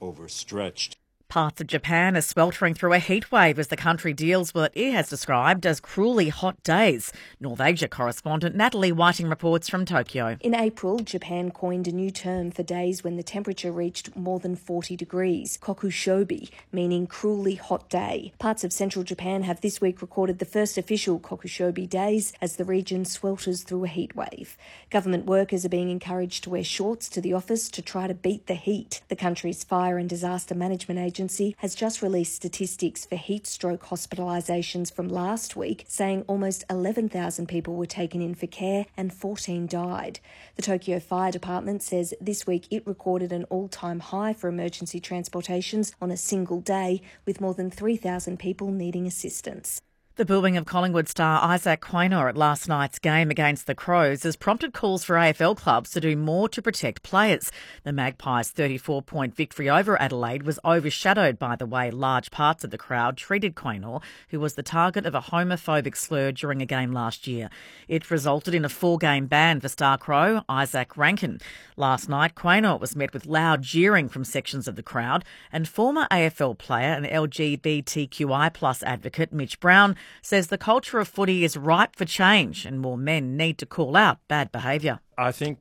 overstretched. Parts of Japan are sweltering through a heat wave as the country deals with what it has described as cruelly hot days. North Asia correspondent Natalie Whiting reports from Tokyo. In April, Japan coined a new term for days when the temperature reached more than 40 degrees, kokushobi, meaning cruelly hot day. Parts of central Japan have this week recorded the first official kokushobi days as the region swelters through a heat wave. Government workers are being encouraged to wear shorts to the office to try to beat the heat. The country's Fire and Disaster Management Agency has just released statistics for heat stroke hospitalisations from last week, saying almost 11,000 people were taken in for care and 14 died. The Tokyo Fire Department says this week it recorded an all-time high for emergency transportations on a single day, with more than 3,000 people needing assistance. The booing of Collingwood star Isaac Quaynor at last night's game against the Crows has prompted calls for AFL clubs to do more to protect players. The Magpies' 34-point victory over Adelaide was overshadowed by the way large parts of the crowd treated Quaynor, who was the target of a homophobic slur during a game last year. It resulted in a 4-game ban for star Crow Isaac Rankin. Last night, Quaynor was met with loud jeering from sections of the crowd, and former AFL player and LGBTQI+ advocate Mitch Brown says the culture of footy is ripe for change and more men need to call out bad behaviour. I think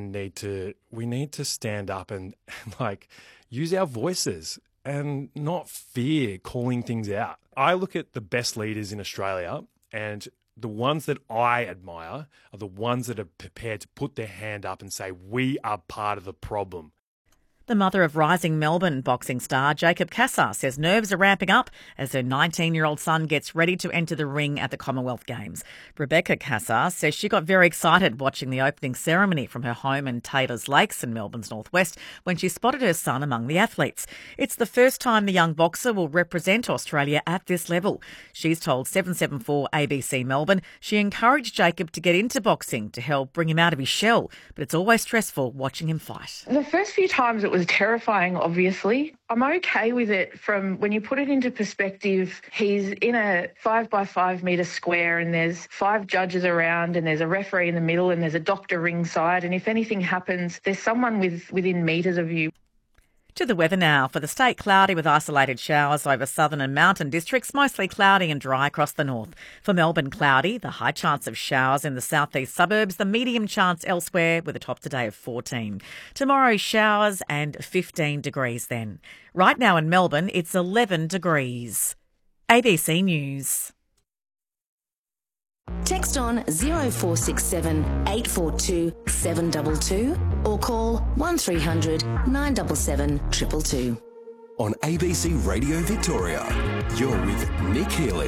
we need to stand up and use our voices and not fear calling things out. I look at the best leaders in Australia, and the ones that I admire are the ones that are prepared to put their hand up and say, we are part of the problem. The mother of rising Melbourne boxing star Jacob Cassar says nerves are ramping up as her 19-year-old son gets ready to enter the ring at the Commonwealth Games. Rebecca Cassar says she got very excited watching the opening ceremony from her home in Taylors Lakes in Melbourne's northwest when she spotted her son among the athletes. It's the first time the young boxer will represent Australia at this level. She's told 774 ABC Melbourne she encouraged Jacob to get into boxing to help bring him out of his shell, but it's always stressful watching him fight. The first few times it was terrifying, obviously. I'm okay with it from when you put it into perspective. He's in a 5x5 metre square and there's 5 judges around and there's a referee in the middle and there's a doctor ringside, and if anything happens, there's someone within metres of you. To the weather now. For the state, cloudy with isolated showers over southern and mountain districts, mostly cloudy and dry across the north. For Melbourne, cloudy, the high chance of showers in the southeast suburbs, the medium chance elsewhere with a top today of 14. Tomorrow, showers and 15 degrees then. Right now in Melbourne, it's 11 degrees. ABC News. Text on 0467 842 722 or call 1300 977 222. On ABC Radio Victoria, you're with Nick Healy.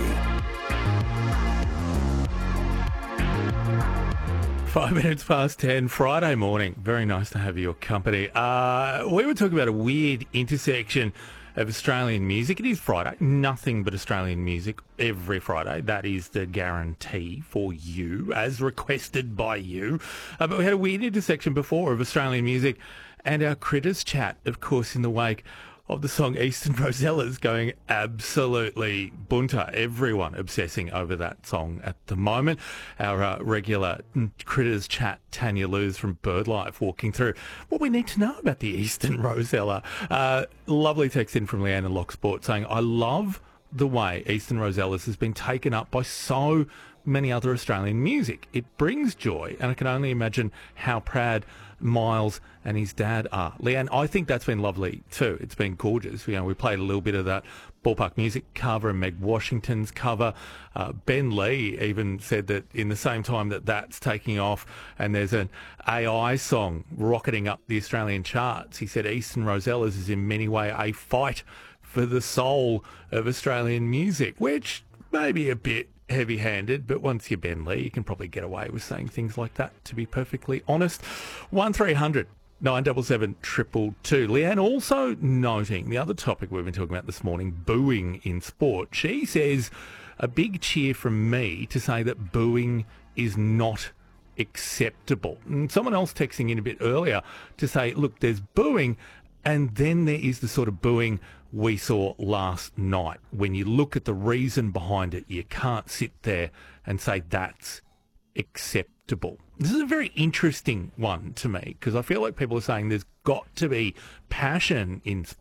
5 minutes past 10, Friday morning. Very nice to have your company. We were talking about a weird intersection of Australian music. It is Friday, nothing but Australian music every Friday. That is the guarantee for you, as requested by you. But we had a weird intersection before of Australian music and our Critters chat, of course, in the wake of the song Eastern Rosellas going absolutely bunter. Everyone obsessing over that song at the moment. Our regular Critters chat, Tanya Luz from BirdLife, walking through what we need to know about the Eastern Rosella. Lovely text in from Leanne in Locksport saying, I love the way Eastern Rosellas has been taken up by so many other Australian music. It brings joy, and I can only imagine how proud Miles and his dad are. Leanne, I think that's been lovely too. It's been gorgeous. We played a little bit of that Ballpark Music cover and Meg Washington's cover. Ben Lee even said that in the same time that that's taking off and there's an AI song rocketing up the Australian charts, he said Eastern Rosellas is in many ways a fight for the soul of Australian music, which may be a bit heavy-handed, but once you're Ben Lee, you can probably get away with saying things like that, to be perfectly honest. 1300 977 222. Leanne also noting the other topic we've been talking about this morning, booing in sport. She says a big cheer from me to say that booing is not acceptable. And someone else texting in a bit earlier to say, look, there's booing, and then there is the sort of booing we saw last night. When you look at the reason behind it, you can't sit there and say that's acceptable. This is a very interesting one to me because I feel like people are saying there's got to be passion in